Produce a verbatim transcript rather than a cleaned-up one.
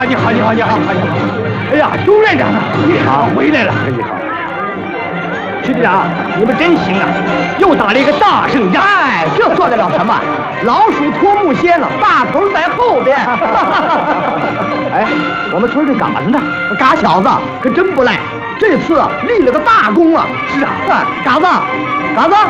你好，你好，你好，你好！哎呀，朱院长啊，你好，回来了。你好，局长，你们真行啊，又打了一个大胜仗。 哎，这算得了什么？老鼠脱木楔了，大头在后边。 哎，我们村这嘎子呢？ 嘎小子可真不赖，这次立了个大功啊！ 是啊， 嘎子，嘎子，